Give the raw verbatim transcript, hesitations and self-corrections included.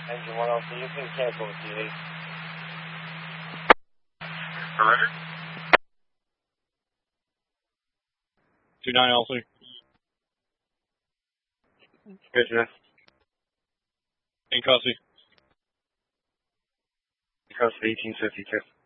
Engine one L C, you can cancel the T V. Surrender? two nine L C. Good, Jeff. In custody. Custody eighteen fifty-two.